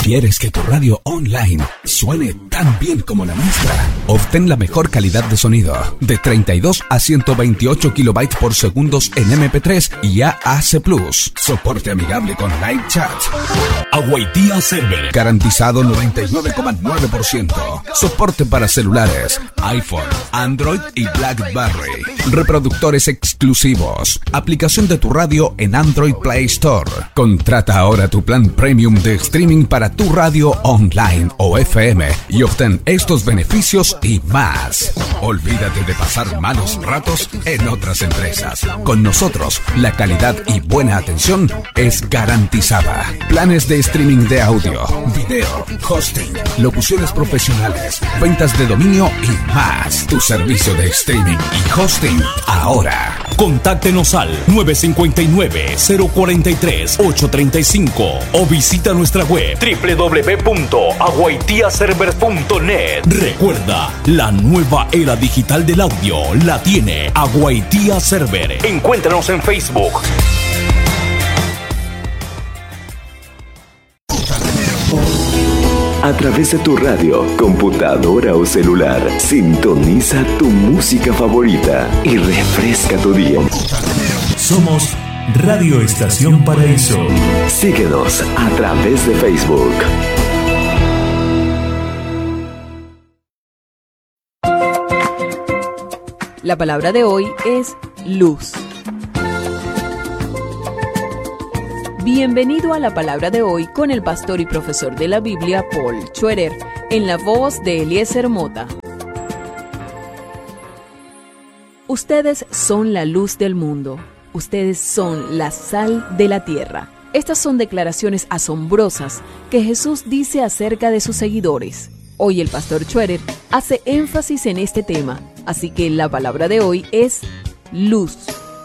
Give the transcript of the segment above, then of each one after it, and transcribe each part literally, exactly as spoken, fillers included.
¿Quieres que tu radio online suene tan bien como la nuestra? Obtén la mejor calidad de sonido de treinta y dos a ciento veintiocho kilobytes por segundo en eme pe tres y A A C plus. Soporte amigable con live chat. Aguaitía Server. Garantizado noventa y nueve coma nueve por ciento. Soporte para celulares, iPhone, Android y BlackBerry. Reproductores exclusivos. Aplicación de tu radio en Android Play Store. Contrata ahora tu plan premium de streaming para tu radio online o F M y obtén estos beneficios y más. Olvídate de pasar malos ratos en otras empresas. Con nosotros, la calidad y buena atención es garantizada. Planes de streaming de audio, video, hosting, locuciones profesionales, ventas de dominio y más. Tu servicio de streaming y hosting ahora. Contáctenos al nueve cinco nueve, cero cuatro tres, ocho tres cinco o visita nuestra web doble u doble u doble u punto aguaitía server punto net. Recuerda, la nueva era digital del audio la tiene Aguaitía Server. Encuéntranos en Facebook. A través de tu radio, computadora o celular, sintoniza tu música favorita y refresca tu día. Somos Radio Estación Paraíso. Síguenos a través de Facebook. La palabra de hoy es luz. Bienvenido a la palabra de hoy con el pastor y profesor de la Biblia, Paul Schroeder, en la voz de Eliezer Mota. Ustedes son la luz del mundo. Ustedes son la sal de la tierra. Estas son declaraciones asombrosas que Jesús dice acerca de sus seguidores. Hoy el pastor Schroeder hace énfasis en este tema, así que la palabra de hoy es luz.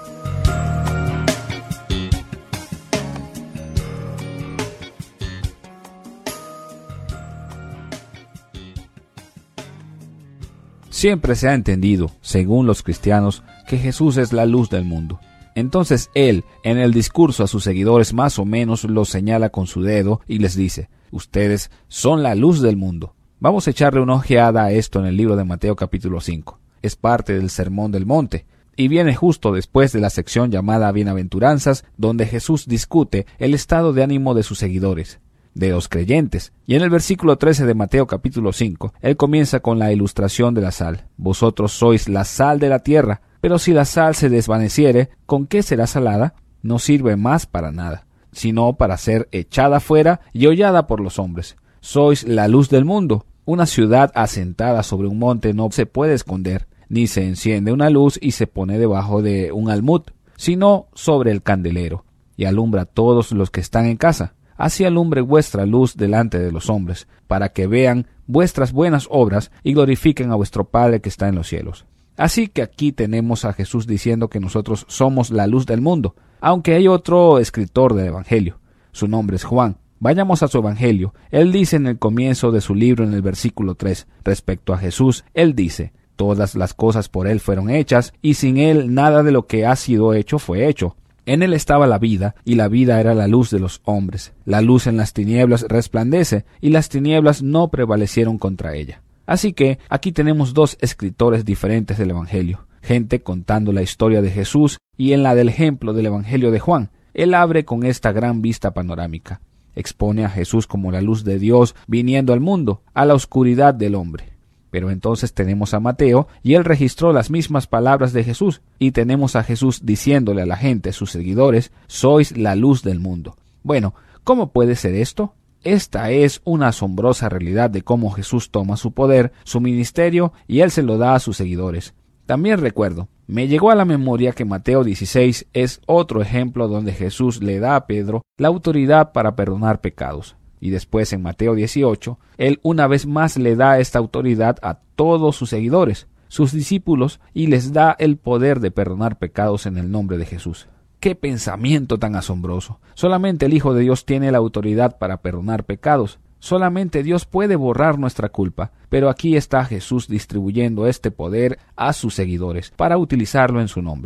Siempre se ha entendido, según los cristianos, que Jesús es la luz del mundo. Entonces él, en el discurso a sus seguidores, más o menos los señala con su dedo y les dice: ustedes son la luz del mundo. Vamos a echarle una ojeada a esto en el libro de Mateo capítulo cinco. Es parte del Sermón del Monte y viene justo después de la sección llamada Bienaventuranzas, donde Jesús discute el estado de ánimo de sus seguidores, de los creyentes. Y en el versículo trece de Mateo capítulo cinco, él comienza con la ilustración de la sal. Vosotros sois la sal de la tierra, pero si la sal se desvaneciere, ¿con qué será salada? No sirve más para nada, sino para ser echada fuera y hollada por los hombres. Sois la luz del mundo. Una ciudad asentada sobre un monte no se puede esconder, ni se enciende una luz y se pone debajo de un almud, sino sobre el candelero, y alumbra a todos los que están en casa. Así alumbre vuestra luz delante de los hombres, para que vean vuestras buenas obras y glorifiquen a vuestro Padre que está en los cielos. Así que aquí tenemos a Jesús diciendo que nosotros somos la luz del mundo, aunque hay otro escritor del Evangelio. Su nombre es Juan. Vayamos a su Evangelio. Él dice en el comienzo de su libro, en el versículo tres, respecto a Jesús, él dice: todas las cosas por él fueron hechas, y sin él nada de lo que ha sido hecho fue hecho. En él estaba la vida, y la vida era la luz de los hombres. La luz en las tinieblas resplandece, y las tinieblas no prevalecieron contra ella. Así que aquí tenemos dos escritores diferentes del Evangelio, gente contando la historia de Jesús, y en la del ejemplo del Evangelio de Juan, él abre con esta gran vista panorámica. Expone a Jesús como la luz de Dios viniendo al mundo, a la oscuridad del hombre. Pero entonces tenemos a Mateo, y él registró las mismas palabras de Jesús, y tenemos a Jesús diciéndole a la gente, sus seguidores: sois la luz del mundo. Bueno, ¿cómo puede ser esto? Esta es una asombrosa realidad de cómo Jesús toma su poder, su ministerio, y él se lo da a sus seguidores. También recuerdo, me llegó a la memoria que Mateo dieciséis es otro ejemplo donde Jesús le da a Pedro la autoridad para perdonar pecados. Y después en Mateo dieciocho, él una vez más le da esta autoridad a todos sus seguidores, sus discípulos, y les da el poder de perdonar pecados en el nombre de Jesús. ¡Qué pensamiento tan asombroso! Solamente el Hijo de Dios tiene la autoridad para perdonar pecados. Solamente Dios puede borrar nuestra culpa. Pero aquí está Jesús distribuyendo este poder a sus seguidores para utilizarlo en su nombre.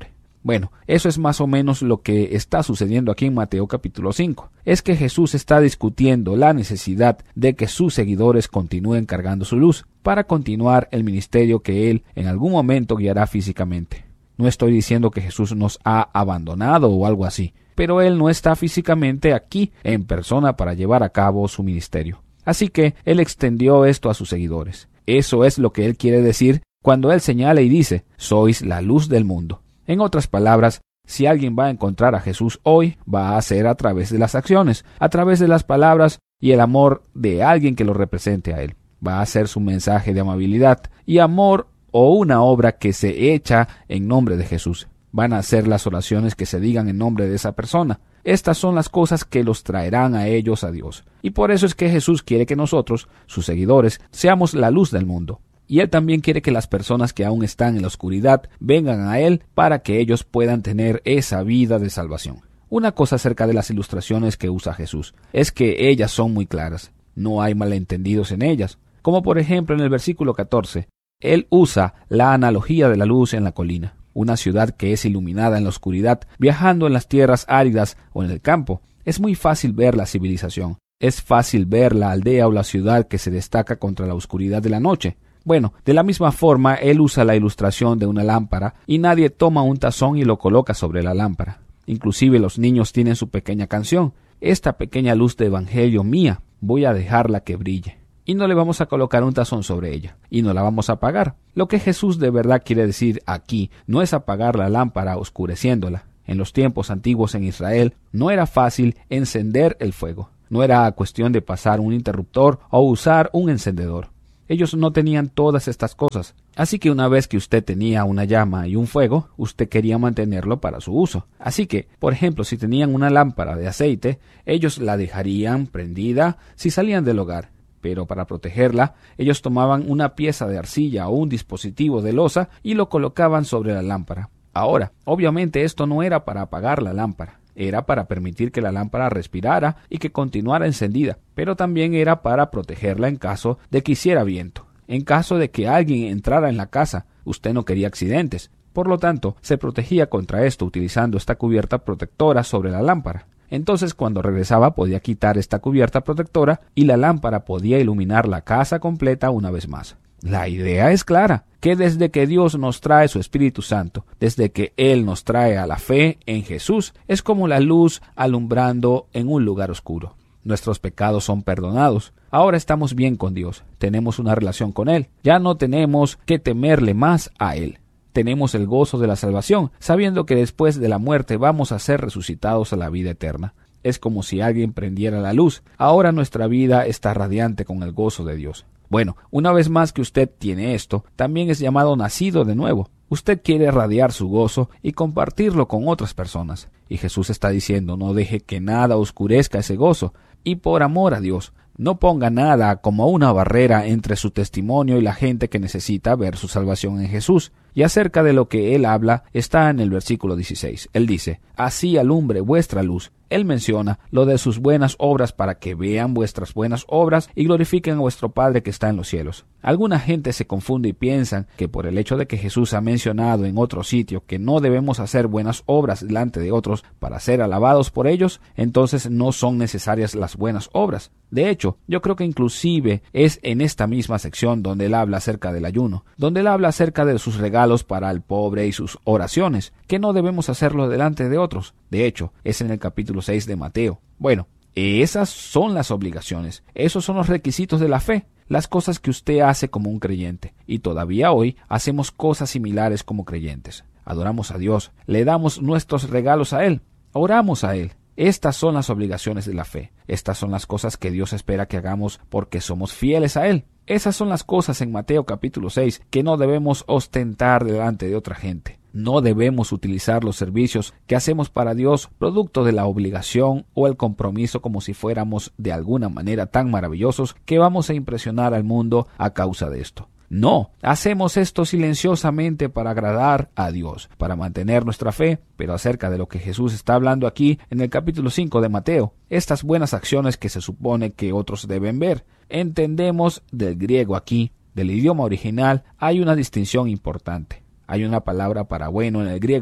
Bueno, eso es más o menos lo que está sucediendo aquí en Mateo capítulo cinco. Es que Jesús está discutiendo la necesidad de que sus seguidores continúen cargando su luz para continuar el ministerio que Él en algún momento guiará físicamente. No estoy diciendo que Jesús nos ha abandonado o algo así, pero Él no está físicamente aquí en persona para llevar a cabo su ministerio. Así que Él extendió esto a sus seguidores. Eso es lo que Él quiere decir cuando Él señala y dice, sois la luz del mundo. En otras palabras, si alguien va a encontrar a Jesús hoy, va a ser a través de las acciones, a través de las palabras y el amor de alguien que lo represente a Él. Va a ser su mensaje de amabilidad y amor o una obra que se echa en nombre de Jesús. Van a ser las oraciones que se digan en nombre de esa persona. Estas son las cosas que los traerán a ellos a Dios. Y por eso es que Jesús quiere que nosotros, sus seguidores, seamos la luz del mundo. Y Él también quiere que las personas que aún están en la oscuridad vengan a Él para que ellos puedan tener esa vida de salvación. Una cosa acerca de las ilustraciones que usa Jesús es que ellas son muy claras. No hay malentendidos en ellas. Como por ejemplo en el versículo catorce, Él usa la analogía de la luz en la colina. Una ciudad que es iluminada en la oscuridad, viajando en las tierras áridas o en el campo. Es muy fácil ver la civilización. Es fácil ver la aldea o la ciudad que se destaca contra la oscuridad de la noche. Bueno, de la misma forma, Él usa la ilustración de una lámpara y nadie toma un tazón y lo coloca sobre la lámpara. Inclusive los niños tienen su pequeña canción. Esta pequeña luz de evangelio mía, voy a dejarla que brille. Y no le vamos a colocar un tazón sobre ella, y no la vamos a apagar. Lo que Jesús de verdad quiere decir aquí no es apagar la lámpara oscureciéndola. En los tiempos antiguos en Israel no era fácil encender el fuego. No era cuestión de pasar un interruptor o usar un encendedor. Ellos no tenían todas estas cosas. Así que una vez que usted tenía una llama y un fuego, usted quería mantenerlo para su uso. Así que, por ejemplo, si tenían una lámpara de aceite, ellos la dejarían prendida si salían del hogar. Pero para protegerla, ellos tomaban una pieza de arcilla o un dispositivo de loza y lo colocaban sobre la lámpara. Ahora, obviamente esto no era para apagar la lámpara. Era para permitir que la lámpara respirara y que continuara encendida, pero también era para protegerla en caso de que hiciera viento. En caso de que alguien entrara en la casa, usted no quería accidentes. Por lo tanto, se protegía contra esto utilizando esta cubierta protectora sobre la lámpara. Entonces, cuando regresaba podía quitar esta cubierta protectora y la lámpara podía iluminar la casa completa una vez más. La idea es clara, que desde que Dios nos trae su Espíritu Santo, desde que Él nos trae a la fe en Jesús, es como la luz alumbrando en un lugar oscuro. Nuestros pecados son perdonados. Ahora estamos bien con Dios, tenemos una relación con Él. Ya no tenemos que temerle más a Él. Tenemos el gozo de la salvación, sabiendo que después de la muerte vamos a ser resucitados a la vida eterna. Es como si alguien prendiera la luz. Ahora nuestra vida está radiante con el gozo de Dios. Bueno, una vez más que usted tiene esto, también es llamado nacido de nuevo. Usted quiere radiar su gozo y compartirlo con otras personas. Y Jesús está diciendo, no deje que nada oscurezca ese gozo. Y por amor a Dios, no ponga nada como una barrera entre su testimonio y la gente que necesita ver su salvación en Jesús. Y acerca de lo que Él habla está en el versículo dieciséis. Él dice, así alumbre vuestra luz. Él menciona lo de sus buenas obras para que vean vuestras buenas obras y glorifiquen a vuestro Padre que está en los cielos. Alguna gente se confunde y piensan que por el hecho de que Jesús ha mencionado en otro sitio que no debemos hacer buenas obras delante de otros para ser alabados por ellos, entonces no son necesarias las buenas obras. De hecho, yo creo que inclusive es en esta misma sección donde Él habla acerca del ayuno, donde Él habla acerca de sus regalos para el pobre y sus oraciones, que no debemos hacerlo delante de otros. De hecho, es en el capítulo seis de Mateo. Bueno, esas son las obligaciones, esos son los requisitos de la fe, las cosas que usted hace como un creyente, y todavía hoy hacemos cosas similares como creyentes. Adoramos a Dios, le damos nuestros regalos a Él, oramos a Él. Estas son las obligaciones de la fe. Estas son las cosas que Dios espera que hagamos porque somos fieles a Él. Esas son las cosas en Mateo capítulo seis que no debemos ostentar delante de otra gente. No debemos utilizar los servicios que hacemos para Dios producto de la obligación o el compromiso como si fuéramos de alguna manera tan maravillosos que vamos a impresionar al mundo a causa de esto. No, hacemos esto silenciosamente para agradar a Dios, para mantener nuestra fe, pero acerca de lo que Jesús está hablando aquí en el capítulo cinco de Mateo, estas buenas acciones que se supone que otros deben ver. Entendemos del griego aquí, del idioma original, hay una distinción importante. Hay una palabra para bueno en el griego,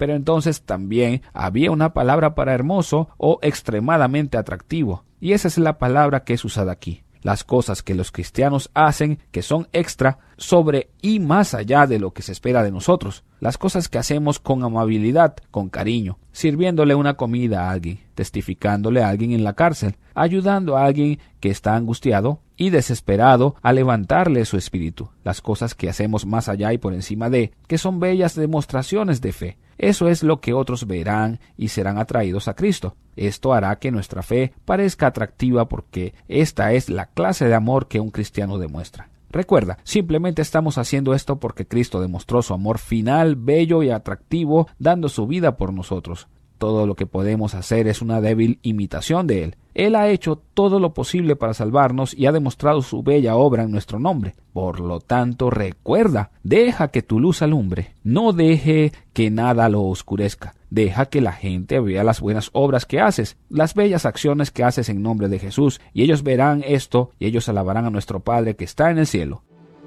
Pero entonces también había una palabra para hermoso o extremadamente atractivo, y esa es la palabra que es usada aquí. Las cosas que los cristianos hacen que son extra, sobre y más allá de lo que se espera de nosotros. Las cosas que hacemos con amabilidad, con cariño, sirviéndole una comida a alguien, testificándole a alguien en la cárcel, ayudando a alguien que está angustiado y desesperado a levantarle su espíritu. Las cosas que hacemos más allá y por encima de, que son bellas demostraciones de fe. Eso es lo que otros verán y serán atraídos a Cristo. Esto hará que nuestra fe parezca atractiva porque esta es la clase de amor que un cristiano demuestra. Recuerda, simplemente estamos haciendo esto porque Cristo demostró su amor final, bello y atractivo, dando su vida por nosotros. Todo lo que podemos hacer es una débil imitación de Él. Él ha hecho todo lo posible para salvarnos y ha demostrado su bella obra en nuestro nombre. Por lo tanto, recuerda, deja que tu luz alumbre. No deje que nada lo oscurezca. Deja que la gente vea las buenas obras que haces, las bellas acciones que haces en nombre de Jesús, y ellos verán esto y ellos alabarán a nuestro Padre que está en el cielo.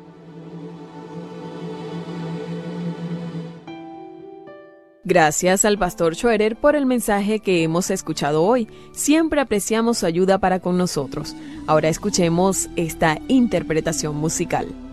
Gracias al pastor Schroeder por el mensaje que hemos escuchado hoy. Siempre apreciamos su ayuda para con nosotros. Ahora escuchemos esta interpretación musical.